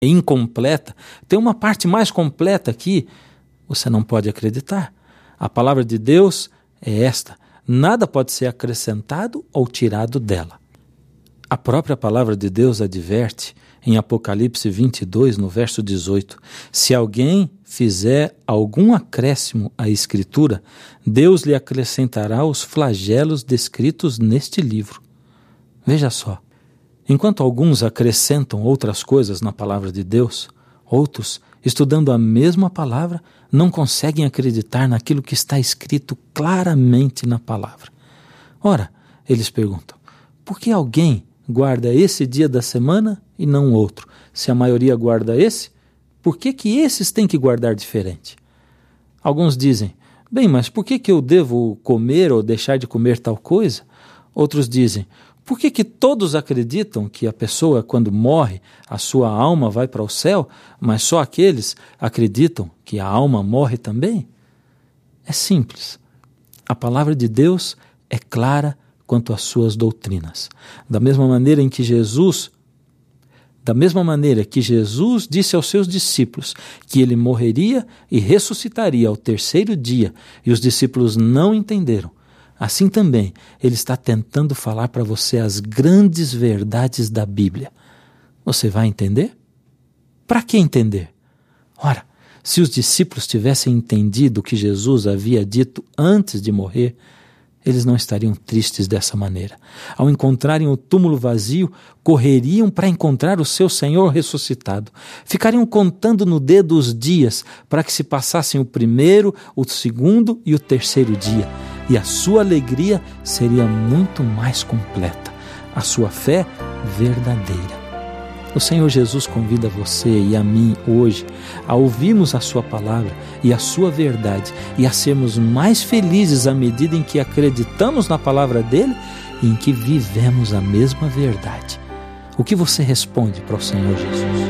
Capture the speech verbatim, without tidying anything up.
incompleta, tem uma parte mais completa aqui, você não pode acreditar. A palavra de Deus é esta, nada pode ser acrescentado ou tirado dela. A própria palavra de Deus adverte em Apocalipse vinte e dois, no verso dezoito, se alguém fizer algum acréscimo à Escritura, Deus lhe acrescentará os flagelos descritos neste livro. Veja só, enquanto alguns acrescentam outras coisas na palavra de Deus, outros, estudando a mesma palavra, não conseguem acreditar naquilo que está escrito claramente na palavra. Ora, eles perguntam, por que alguém guarda esse dia da semana e não outro? Se a maioria guarda esse, por que que esses têm que guardar diferente? Alguns dizem, bem, mas por que que eu devo comer ou deixar de comer tal coisa? Outros dizem, por que que todos acreditam que a pessoa, quando morre, a sua alma vai para o céu, mas só aqueles acreditam que a alma morre também? É simples. A palavra de Deus é clara quanto às suas doutrinas. Da mesma maneira em que Jesus, da mesma maneira que Jesus disse aos seus discípulos que ele morreria e ressuscitaria ao terceiro dia, e os discípulos não entenderam, assim também ele está tentando falar para você as grandes verdades da Bíblia. Você vai entender? Para que entender? Ora, se os discípulos tivessem entendido o que Jesus havia dito antes de morrer, eles não estariam tristes dessa maneira. Ao encontrarem o túmulo vazio, correriam para encontrar o seu Senhor ressuscitado. Ficariam contando no dedo os dias para que se passassem o primeiro, o segundo e o terceiro dia. E a sua alegria seria muito mais completa. A sua fé verdadeira. O Senhor Jesus convida você e a mim hoje a ouvirmos a sua palavra e a sua verdade e a sermos mais felizes à medida em que acreditamos na palavra dele e em que vivemos a mesma verdade. O que você responde para o Senhor Jesus?